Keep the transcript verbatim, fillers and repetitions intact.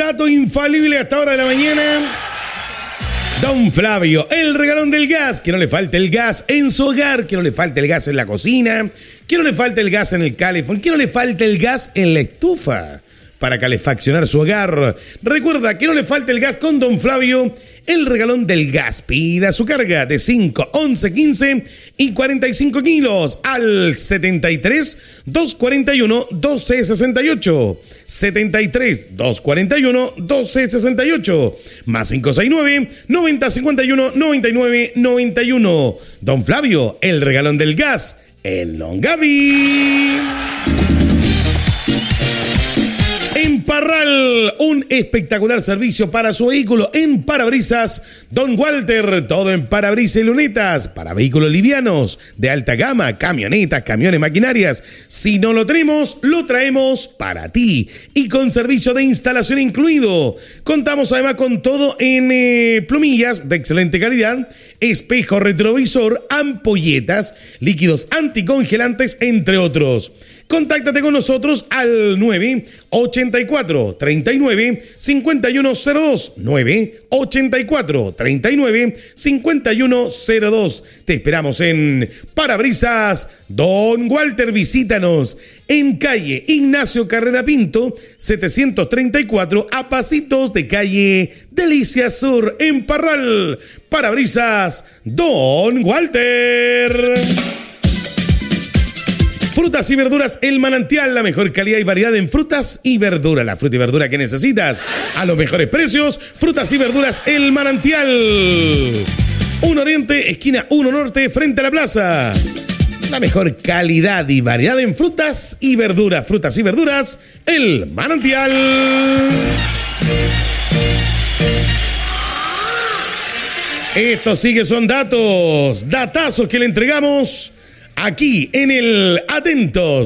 dato infalible hasta hora de la mañana. Don Flavio, el regalón del gas. Que no le falte el gas en su hogar, que no le falte el gas en la cocina, que no le falte el gas en el calefón, que no le falte el gas en la estufa para calefaccionar su hogar. Recuerda que no le falte el gas con Don Flavio, el regalón del gas. Pida su carga de cinco, once, quince y cuarenta y cinco kilos al setenta y tres, doscientos cuarenta y uno, doce sesenta y ocho. setenta y tres, doscientos cuarenta y uno, doce sesenta y ocho. Más cinco seis nueve, noventa cincuenta y uno, noventa y nueve noventa y uno. Don Flavio, el regalón del gas en Longaví. En Parral, un espectacular servicio para su vehículo en parabrisas. Don Walter, todo en parabrisas y lunetas para vehículos livianos, de alta gama, camionetas, camiones, maquinarias. Si no lo tenemos, lo traemos para ti y con servicio de instalación incluido. Contamos además con todo en eh, plumillas de excelente calidad, espejo retrovisor, ampolletas, líquidos anticongelantes, entre otros. Contáctate con nosotros al nueve ochenta y cuatro, treinta y nueve, cincuenta y uno cero dos. nueve ochenta y cuatro, treinta y nueve, cincuenta y uno cero dos. Te esperamos en Parabrisas Don Walter. Visítanos en calle Ignacio Carrera Pinto, setecientos treinta y cuatro, a pasitos de calle Delicia Sur, en Parral. Parabrisas Don Walter. Frutas y verduras El Manantial, la mejor calidad y variedad en frutas y verduras. La fruta y verdura que necesitas a los mejores precios. Frutas y verduras El Manantial. uno Oriente, esquina uno Norte, frente a la plaza. La mejor calidad y variedad en frutas y verduras. Frutas y verduras El Manantial. Estos sí que son datos, datazos que le entregamos aquí en el Atentos